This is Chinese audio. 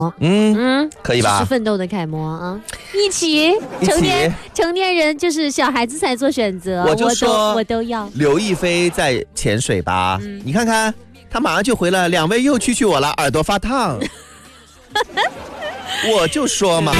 可以吧？ 是奋斗的楷模啊！一起成年人就是小孩子才做选择， 我就说我都要。 刘亦菲在潜水吧，你看看她马上就回了，2位又蛐蛐我了，耳朵发烫。我就说嘛。